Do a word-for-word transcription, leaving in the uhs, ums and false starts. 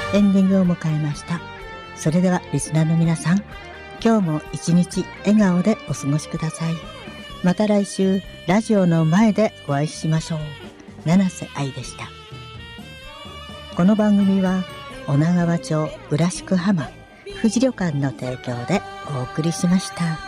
エンディングを迎えました。それではリスナーの皆さん、今日も一日笑顔でお過ごしください。また来週ラジオの前でお会いしましょう。七瀬愛でした。この番組は女川町浦宿浜富士旅館の提供でお送りしました。